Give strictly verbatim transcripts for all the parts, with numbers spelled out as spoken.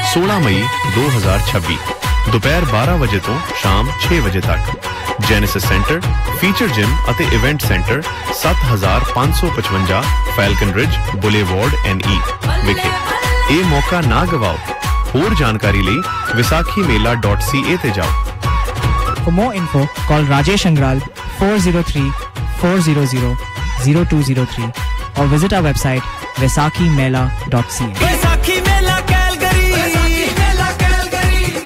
सोलह मई दो हज़ार छब्बीस दोपहर बारह बजे तो शाम छह बजे तक जेनेसिस सेंटर फीचर जिम ਅਤੇ event centre seven thousand five hundred fifty-five ਫੈਲਕਨ ਰਿਜ ਬੁਲੇਵਾਰਡ ਐਨ ਈ ਵਿਖੇ ਇਹ ਮੌਕਾ ਨਾ ਗਵਾਓ ਹੋਰ ਜਾਣਕਾਰੀ ਲਈ ਵਿਸਾਖੀ ਮੇਲਾ dot c a ਤੇ ਜਾਓ For more info call Rajesh Angral four zero three four zero zero zero two zero three or visit our website vaisakhi mela dot c a Vaisakhi Mela Calgary Vaisakhi Mela Calgary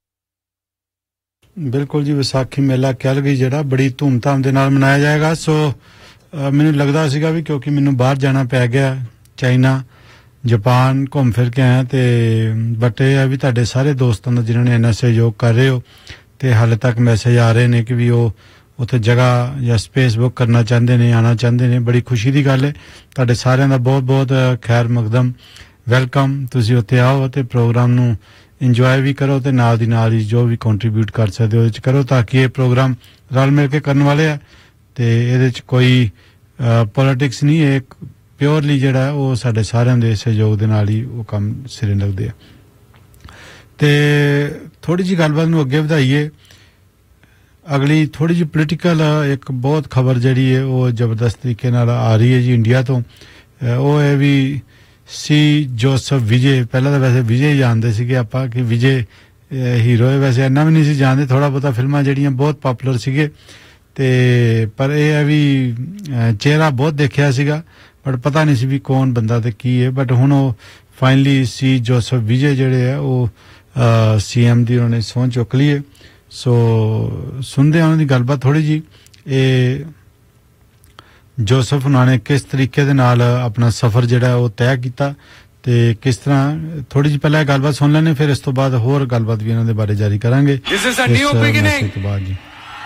ਬਿਲਕੁਲ ਜੀ ਵਿਸਾਖੀ ਮੇਲਾ Calgary ਜਿਹੜਾ ਬੜੀ ਧੂਮਧਾਮ ਦੇ ਨਾਲ ਮਨਾਇਆ ਜਾਏਗਾ ਸੋ ਮੈਨੂੰ ਲੱਗਦਾ ਸੀਗਾ ਵੀ ਕਿਉਂਕਿ ਮੈਨੂੰ ਬਾਹਰ ਜਾਣਾ ਪੈ ਗਿਆ ਚਾਈਨਾ ਜਾਪਾਨ ਘੁੰਮ ਫਿਰ ਕੇ ਆਇਆ ਤੇ ਬਟ ਇਹ ਹੈ ਵੀ ਤੁਹਾਡੇ ਸਾਰੇ ਦੋਸਤਾਂ ਦਾ ਜਿਨ੍ਹਾਂ ਨੇ ਇੰਨਾ ਸਹਿਯੋਗ ਕਰ ਰਹੇ ਹੋ ਤੇ ਹਾਲੇ ਤੱਕ ਮੈਸੇਜ ਆ ਰਹੇ ਨੇ ਕਿ ਵੀ ਉਹ ਉੱਥੇ ਜਗ੍ਹਾ ਜਾਂ ਸਪੇਸ ਬੁੱਕ ਕਰਨਾ ਚਾਹੁੰਦੇ ਨੇ ਆਉਣਾ ਚਾਹੁੰਦੇ ਨੇ ਬੜੀ ਖੁਸ਼ੀ ਦੀ ਗੱਲ ਹੈ ਤੁਹਾਡੇ ਸਾਰਿਆਂ ਦਾ ਬਹੁਤ ਬਹੁਤ ਖੈਰ ਮਕਦਮ ਵੈਲਕਮ ਤੁਸੀਂ ਉੱਥੇ ਆਓ ਅਤੇ ਪ੍ਰੋਗਰਾਮ ਨੂੰ ਇੰਜੋਏ ਵੀ ਕਰੋ ਤੇ ਨਾਲ ਦੀ ਨਾਲ ਹੀ ਜੋ ਵੀ ਕੰਟਰੀਬਿਊਟ ਕਰ ਸਕਦੇ ਹੋ ਉਹਦੇ ਚ ਕਰੋ ਤਾਂ ਕਿ ਇਹ ਪ੍ਰੋਗਰਾਮ ਰਲ ਮਿਲ ਕੇ ਕਰਨ ਵਾਲੇ ਆ ਤੇ ਇਹਦੇ ਚ ਕੋਈ ਪੋਲਿਟਿਕਸ ਨਹੀਂ ਹੈ ਪਿਓਰਲੀ ਜਿਹੜਾ ਉਹ ਸਾਡੇ ਸਾਰਿਆਂ ਦੇ ਸਹਿਯੋਗ ਦੇ ਨਾਲ ਹੀ ਉਹ ਕੰਮ ਸਿਰੇ ਲੱਗਦੇ ਆ ਤੇ ਥੋੜੀ ਜੀ ਗੱਲਬਾਤ ਨੂੰ ਅੱਗੇ ਵਧਾਈਏ ਅਗਲੀ ਥੋੜੀ ਜੀ ਪੋਲੀਟੀਕਲ ਇੱਕ ਬਹੁਤ ਖਬਰ ਜਿਹੜੀ ਹੈ ਉਹ ਜ਼ਬਰਦਸਤ ਤਰੀਕੇ ਨਾਲ ਆ ਰਹੀ ਹੈ ਜੀ ਇੰਡੀਆ ਤੋਂ ਉਹ ਹੈ ਵੀ ਸੀ ਜੋਸਫ ਵਿਜੇ ਪਹਿਲਾਂ ਤਾਂ ਵੈਸੇ ਵਿਜੇ ਜਾਣਦੇ ਸੀਗੇ ਆਪਾਂ ਕਿ ਵਿਜੇ ਹੀਰੋ ਹੈ ਵੈਸੇ ਇੰਨਾ ਵੀ ਨਹੀਂ ਸੀ ਜਾਣਦੇ ਥੋੜਾ ਬਹੁਤਾ ਫਿਲਮਾਂ ਜਿਹੜੀਆਂ ਬਹੁਤ ਪਪੂਲਰ ਸੀਗੇ ਤੇ ਪਰ ਇਹ ਹੈ ਵੀ ਚਿਹਰਾ ਬਹੁਤ ਦੇਖਿਆ ਸੀਗਾ ਪਰ ਪਤਾ ਨਹੀਂ ਸੀ ਵੀ ਕੌਣ ਬੰਦਾ ਤੇ ਕੀ ਹੈ ਬਟ ਹੁਣ ਉਹ ਫਾਈਨਲੀ ਸੀ ਜੋਸਫ ਵਿਜੇ ਜਿਹੜੇ ਆ ਉਹ ਸੀਐਮ ਦੀ ਉਹਨੇ ਸਹੁੰ ਚੁੱਕ ਲਈ ਹੈ ਸੋ ਸੁਣਦੇ ਉਹਨਾਂ ਦੀ ਗੱਲਬਾਤ ਥੋੜੀ ਜੀ ਇਹ ਜੋਸਫ ਉਹਨਾਂ ਨੇ ਕਿਸ ਤਰੀਕੇ ਦੇ ਨਾਲ ਆਪਣਾ ਸਫ਼ਰ ਜਿਹੜਾ ਉਹ ਤੈਅ ਕੀਤਾ ਤੇ ਕਿਸ ਤਰ੍ਹਾਂ ਥੋੜੀ ਜਿਹੀ ਪਹਿਲਾਂ ਗੱਲਬਾਤ ਸੁਣ ਲੈਣੇ ਫਿਰ ਇਸ ਤੋਂ ਬਾਅਦ ਹੋਰ ਗੱਲਬਾਤ ਵੀ ਇਹਨਾਂ ਦੇ ਬਾਰੇ ਜਾਰੀ ਕਰਾਂਗੇ This is a new beginning ਤੋਂ ਬਾਅਦ ਜੀ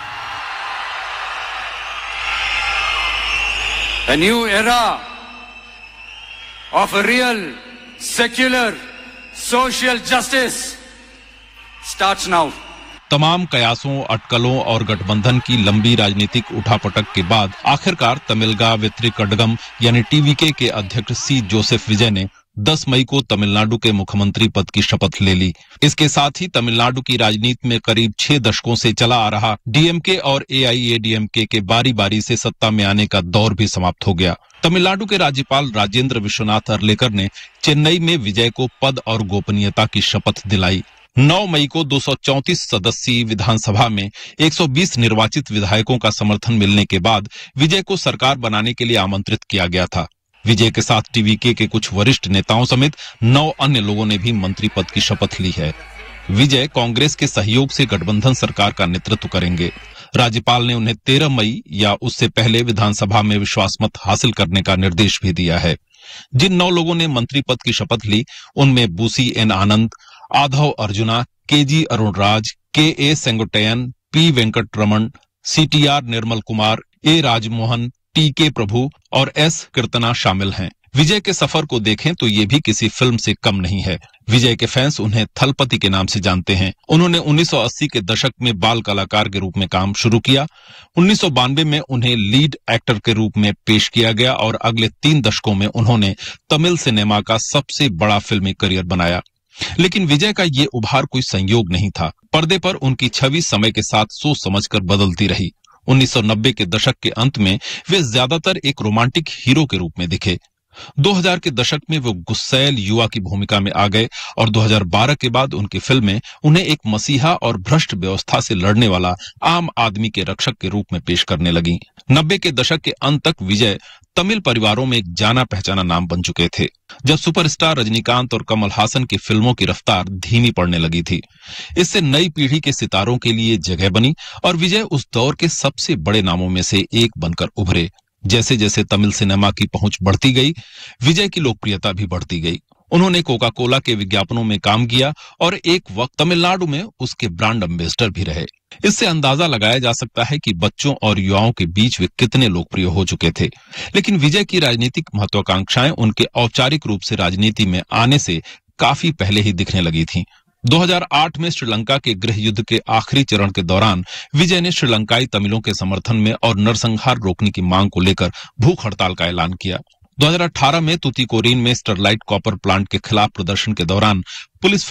A new era of a real secular social justice starts now तमाम कयासों अटकलों और गठबंधन की लंबी राजनीतिक उठापटक के बाद आखिरकार तमिलगा वित्रिकडगम यानी टीवीके के अध्यक्ष सी जोसेफ विजय ने दस मई को तमिलनाडु के मुख्यमंत्री पद की शपथ ले ली। इसके साथ ही तमिलनाडु की राजनीति में करीब छह दशकों से चला आ रहा डीएमके और एआईएडीएमके के बारी बारी से सत्ता में आने का दौर भी समाप्त हो गया। तमिलनाडु के राज्यपाल राजेंद्र विश्वनाथ अर्लेकर ने चेन्नई में विजय को पद और गोपनीयता की शपथ दिलाई। नौ मई को दो सौ चौंतीस सदस्यीय विधानसभा में एक सौ बीस निर्वाचित विधायकों का समर्थन मिलने के बाद विजय को सरकार बनाने के लिए आमंत्रित किया गया था। विजय के साथ टीवीके के कुछ वरिष्ठ नेताओं समेत नौ अन्य लोगों ने भी मंत्री पद की शपथ ली है। विजय कांग्रेस के सहयोग से गठबंधन सरकार का नेतृत्व करेंगे। राज्यपाल ने उन्हें तेरह मई या उससे पहले विधानसभा में विश्वास मत हासिल करने का निर्देश भी दिया है। जिन नौ लोगों ने मंत्री पद की शपथ ली उनमें बूसी एन आनंद, आधव अर्जुना, केजी अरुण राज, के ए सेंगोटयन, पी वेंकट रमन, सीटीआर निर्मल कुमार, ए राजमोहन, टी के प्रभु और एस कीर्तना शामिल हैं। विजय के सफर को देखें तो ये भी किसी फिल्म से कम नहीं है। विजय के फैंस उन्हें थलपति के नाम से जानते हैं। उन्होंने उन्नीस सौ अस्सी के दशक में बाल कलाकार के रूप में काम शुरू किया। उन्नीस सौ बानवे में उन्हें लीड एक्टर के रूप में पेश किया गया और अगले तीन दशकों में उन्होंने तमिल सिनेमा का सबसे बड़ा फिल्मी करियर बनाया। लेकिन विजय का ये उभार कोई संयोग नहीं था। पर्दे पर उनकी छवि समय के साथ सोच समझकर बदलती रही। उन्नीस सौ नब्बे के दशक के अंत में वे ज्यादातर एक रोमांटिक हीरो के रूप में दिखे। दो हज़ार के दशक में वो गुस्सैल युवा की भूमिका में आ गए और दो हज़ार बारह के बाद उनकी फिल्में उन्हें एक मसीहा और भ्रष्ट व्यवस्था से लड़ने वाला आम आदमी के रक्षक के रूप में पेश करने लगी। नब्बे के दशक के अंत तक विजय तमिल परिवारों में एक जाना पहचाना नाम बन चुके थे, जब सुपरस्टार रजनीकांत और कमल हासन की फिल्मों की रफ्तार धीमी पड़ने लगी थी। इससे नई पीढ़ी के सितारों के लिए जगह बनी और विजय उस दौर के सबसे बड़े नामों में से एक बनकर उभरे। जैसे जैसे तमिल सिनेमा की पहुंच बढ़ती गई, विजय की लोकप्रियता भी बढ़ती गई। उन्होंने कोका कोला के विज्ञापनों में काम किया और एक वक्त तमिलनाडु में उसके ब्रांड एम्बेसडर भी रहे। इससे अंदाजा लगाया जा सकता है कि बच्चों और युवाओं के बीच वे कितने लोकप्रिय हो चुके थे। लेकिन विजय की राजनीतिक महत्वाकांक्षाएं उनके औपचारिक रूप से राजनीति में आने से काफी पहले ही दिखने लगी थीं। दो हज़ार आठ में श्रीलंका के गृह युद्ध के आखिरी चरण के दौरान विजय ने श्रीलंकाई तमिलों के समर्थन में और नरसंहार रोकने की मांग को लेकर भूख हड़ताल का ऐलान किया। दो हज़ार अठारह में तुतीकोरिन में स्टरलाइट कॉपर प्लांट के खिलाफ प्रदर्शन के दौरान पुलिस